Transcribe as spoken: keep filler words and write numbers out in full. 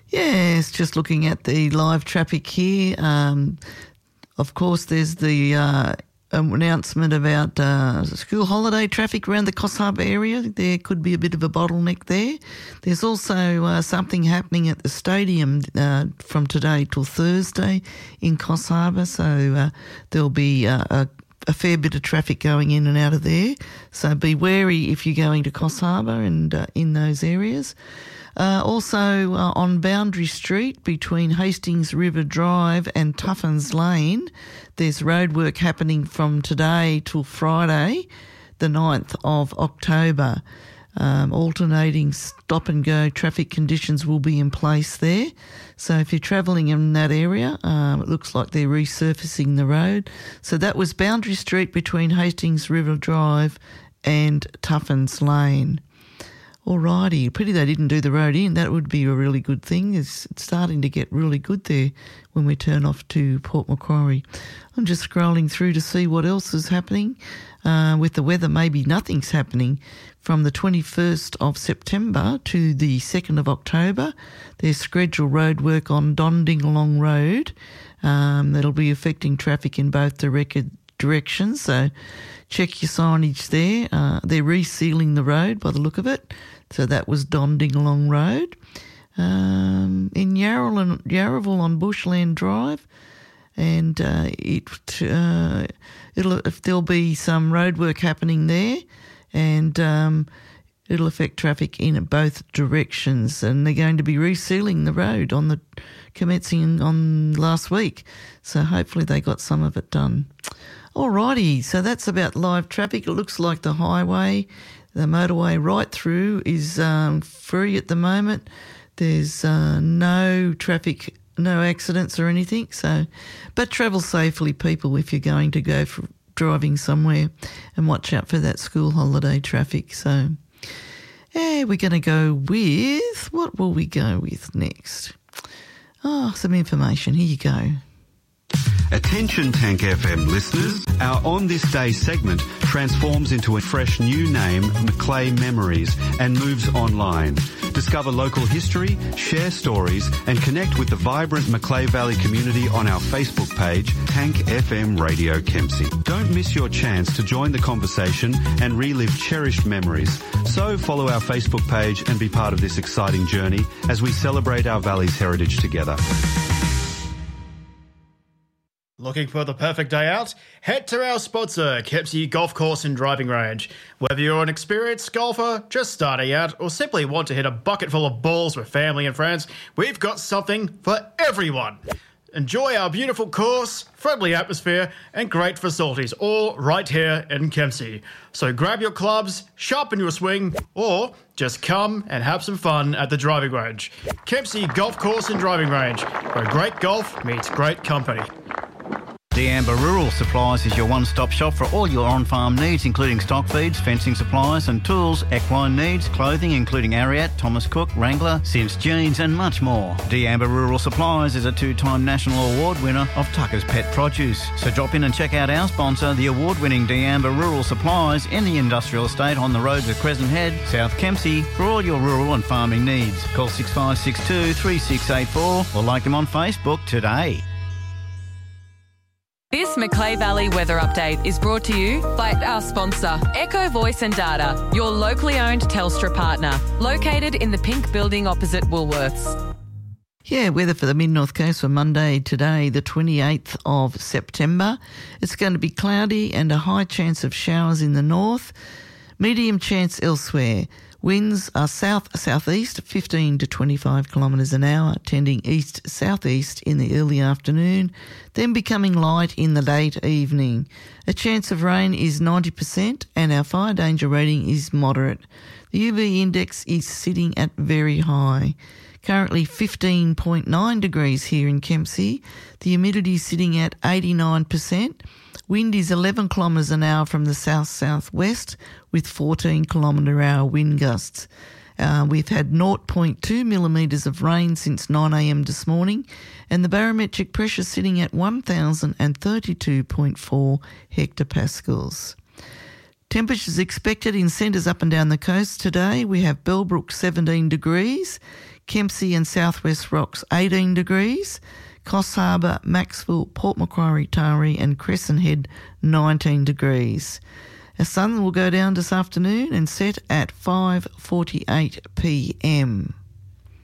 Yes, just looking at the live traffic here. Um, of course, there's the uh, announcement about uh, school holiday traffic around the Coffs Harbour area. There could be a bit of a bottleneck there. There's also uh, something happening at the stadium uh, from today till Thursday in Coffs Harbour, so uh, there'll be uh, a a fair bit of traffic going in and out of there. So be wary if you're going to Coffs Harbour and uh, in those areas. Uh, also uh, on Boundary Street between Hastings River Drive and Tuffins Lane, there's roadwork happening from today till Friday, the ninth of October. Um, alternating stop-and-go traffic conditions will be in place there. So if you're travelling in that area, um, it looks like they're resurfacing the road. So that was Boundary Street between Hastings River Drive and Tuffins Lane. Alrighty, pity they didn't do the road in. That would be a really good thing. It's starting to get really good there when we turn off to Port Macquarie. I'm just scrolling through to see what else is happening. Uh, with the weather, maybe nothing's happening. From the twenty-first of September to the second of October, there's scheduled road work on Dondingalong Road. Um, that'll be affecting traffic in both direct directions, so check your signage there. Uh, they're resealing the road by the look of it. So that was Dondingalong Road. Um, in Yarraville, and, Yarraville on Bushland Drive, and uh, it uh, it'll there'll be some road work happening there, and um, it'll affect traffic in both directions. And they're going to be resealing the road on the commencing on last week, so hopefully they got some of it done. Alrighty, so that's about live traffic. It looks like the highway, the motorway right through is um, free at the moment. There's uh, no traffic, no accidents or anything. So, but travel safely, people, if you're going to go for driving somewhere, and watch out for that school holiday traffic. So, yeah, we're going to go with, what will we go with next? Oh, some information. Here you go. Attention Tank F M listeners, our On This Day segment transforms into a fresh new name, Macleay Memories, and moves online. Discover local history, share stories, and connect with the vibrant Macleay Valley community on our Facebook page, Tank F M Radio Kempsey. Don't miss your chance to join the conversation and relive cherished memories. So follow our Facebook page and be part of this exciting journey as we celebrate our valley's heritage together. Looking for the perfect day out? Head to our sponsor, Kempsey Golf Course and Driving Range. Whether you're an experienced golfer, just starting out, or simply want to hit a bucket full of balls with family and friends, we've got something for everyone. Enjoy our beautiful course, friendly atmosphere, and great facilities, all right here in Kempsey. So grab your clubs, sharpen your swing, or just come and have some fun at the driving range. Kempsey Golf Course and Driving Range, where great golf meets great company. D'Amber Rural Supplies is your one-stop shop for all your on-farm needs, including stock feeds, fencing supplies and tools, equine needs, clothing including Ariat, Thomas Cook, Wrangler, Sims Jeans and much more. D'Amber Rural Supplies is a two-time national award winner of Tucker's Pet Produce. So drop in and check out our sponsor, the award-winning D'Amber Rural Supplies in the industrial estate on the roads of Crescent Head, South Kempsey, for all your rural and farming needs. Call six five six two, three six eight four or like them on Facebook today. This Macleay Valley weather update is brought to you by our sponsor, Echo Voice and Data, your locally owned Telstra partner, located in the Pink Building opposite Woolworths. Yeah, weather for the Mid-North Coast for Monday today, the twenty-eighth of September. It's going to be cloudy and a high chance of showers in the north, medium chance elsewhere. Winds are south-southeast, fifteen to twenty-five kilometres an hour, tending east-southeast in the early afternoon, then becoming light in the late evening. A chance of rain is ninety percent and our fire danger rating is moderate. The U V index is sitting at very high. Currently fifteen point nine degrees here in Kempsey. The humidity is sitting at eighty-nine percent. Wind is eleven kilometres an hour from the south-southwest with fourteen kilometre an hour wind gusts. Uh, we've had zero point two millimetres of rain since nine a m this morning, and the barometric pressure sitting at one thousand thirty-two point four hectopascals. Temperatures expected in centres up and down the coast today. We have Bellbrook seventeen degrees, Kempsey and Southwest Rocks eighteen degrees, Coffs Harbour, Maxwell, Port Macquarie, Taree and Crescent Head nineteen degrees. The sun will go down this afternoon and set at five forty-eight p m.